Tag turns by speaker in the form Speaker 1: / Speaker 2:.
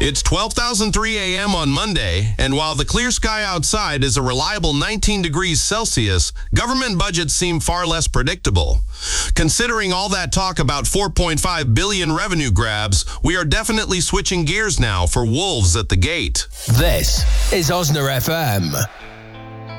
Speaker 1: It's 12,003 a.m. on Monday, and while the clear sky outside is a reliable 19 degrees Celsius, government budgets seem far less predictable. Considering all that talk about 4.5 billion revenue grabs, we are definitely switching gears now for wolves at the gate.
Speaker 2: This is Osna FM.